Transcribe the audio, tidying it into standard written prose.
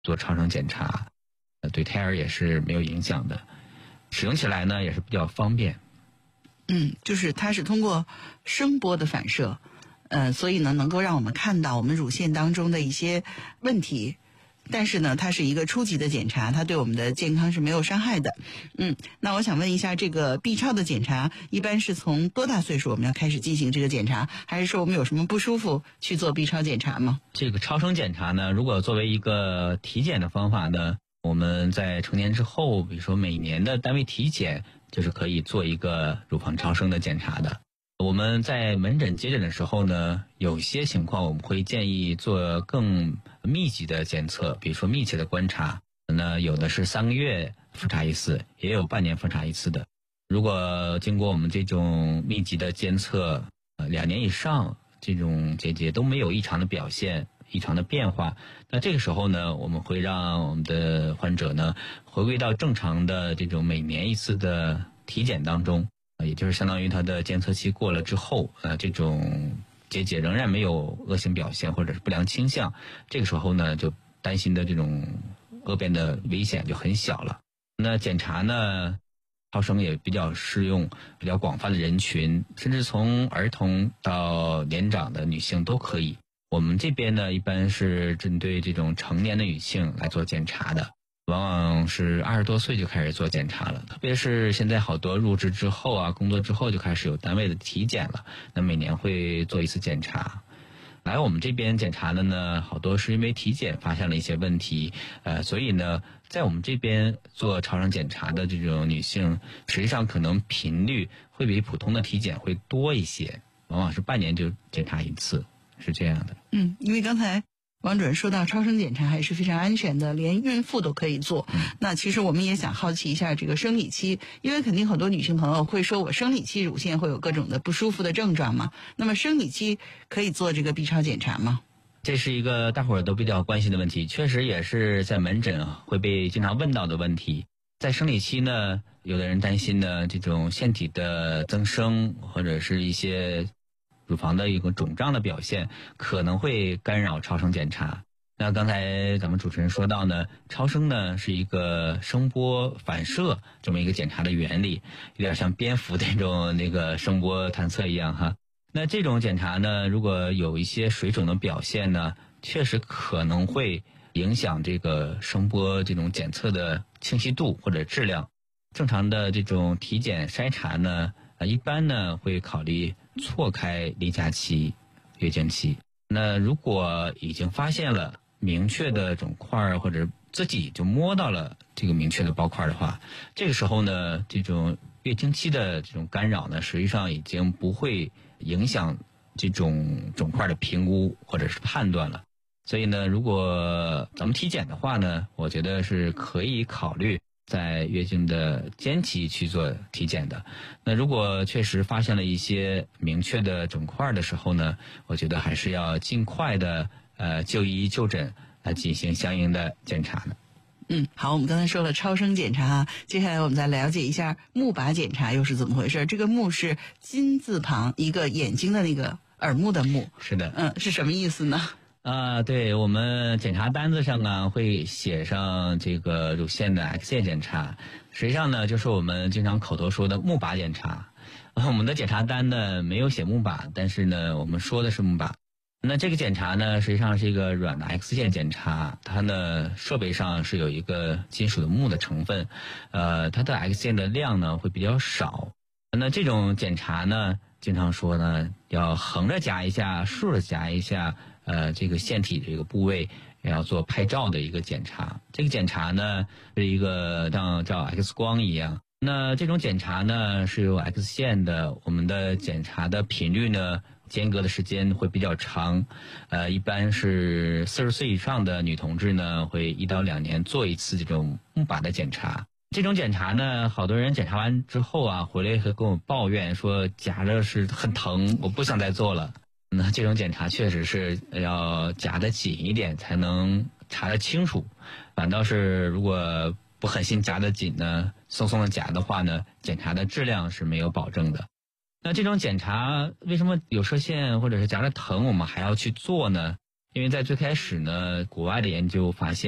做超声检查，对胎儿也是没有影响的，使用起来呢也是比较方便。 就是它是通过声波的反射，所以呢能够让我们看到我们乳腺当中的一些问题。但是呢，它是一个初级的检查，它对我们的健康是没有伤害的。那我想问一下，这个 B 超的检查一般是从多大岁数我们要开始进行这个检查，还是说我们有什么不舒服去做 B 超检查吗？ 这个超声检查呢，如果作为一个体检的方法呢，我们在成年之后，比如说每年的单位体检，就是可以做一个乳房超声的检查的。我们在门诊接诊的时候呢，有些情况我们会建议做更密集的检测，比如说密切的观察。那有的是3个月复查一次，也有半年复查一次的。如果经过我们这种密集的监测，2年以上，这种结节都没有异常的表现、异常的变化，那这个时候呢，我们会让我们的患者呢回归到正常的这种每年一次的体检当中。也就是相当于它的监测期过了之后，这种结节仍然没有恶性表现或者是不良倾向，这个时候呢，就担心的这种恶变的危险就很小了。那检查呢，超声也比较适用比较广泛的人群，甚至从儿童到年长的女性都可以。我们这边呢，一般是针对这种成年的女性来做检查的。往往是20多岁就开始做检查了，特别是现在好多入职之后啊，工作之后就开始有单位的体检了，那每年会做一次检查。来我们这边检查的呢，好多是因为体检发现了一些问题，所以呢，在我们这边做超声检查的这种女性，实际上可能频率会比普通的体检会多一些，往往是半年就检查一次，是这样的。 因为刚才王主任说到超声检查还是非常安全的，连孕妇都可以做。那其实我们也想好奇一下这个生理期，因为肯定很多女性朋友会说我生理期乳腺会有各种的不舒服的症状嘛，那么生理期可以做这个 B 超检查吗？ 这是一个大伙儿都比较关心的问题，确实也是在门诊会被经常问到的问题。在生理期呢，有的人担心呢这种腺体的增生或者是一些乳房的一个肿胀的表现可能会干扰超声检查。那刚才咱们主持人说到呢，超声呢是一个声波反射这么一个检查的原理，有点像蝙蝠那种声波探测一样哈。那这种检查呢，如果有一些水肿的表现呢，确实可能会影响这个声波这种检测的清晰度或者质量。正常的这种体检筛查呢，一般呢会考虑错开例假期、月经期。那如果已经发现了明确的肿块，或者自己就摸到了这个明确的包块的话，这个时候呢，这种月经期的这种干扰呢，实际上已经不会影响这种肿块的评估或者是判断了。所以呢，如果咱们体检的话呢，我觉得是可以考虑在月经的间期去做体检的。那如果确实发现了一些明确的肿块的时候呢，我觉得还是要尽快的就医就诊来进行相应的检查的。 好，我们刚才说了超声检查，接下来我们再了解一下钼靶检查又是怎么回事。这个钼是金字旁一个眼睛的那个耳目的目。 是的。 是什么意思呢？ 对，我们检查单子上啊会写上这个乳腺的 X 线检查，实际上呢就是我们经常口头说的钼靶检查。我们的检查单呢没有写钼靶，但是呢我们说的是钼靶。那这个检查呢实际上是一个软的 X 线检查，它呢设备上是有一个金属的钼的成分，它的 X 线的量呢会比较少。那这种检查呢经常说呢要横着夹一下，竖着夹一下，这个腺体这个部位也要做拍照的一个检查。这个检查呢是一个像照 X 光一样。那这种检查呢是有 X 线的，我们的检查的频率呢间隔的时间会比较长，一般是40岁以上的女同志呢会1到2年做一次这种钼靶的检查。这种检查呢，好多人检查完之后啊，回来会跟我抱怨说夹着是很疼，我不想再做了。那这种检查确实是要夹得紧一点才能查得清楚，反倒是如果不狠心夹得紧呢，松松的夹的话呢，检查的质量是没有保证的。那这种检查为什么有射线或者是夹着疼我们还要去做呢？因为在最开始呢，国外的研究发现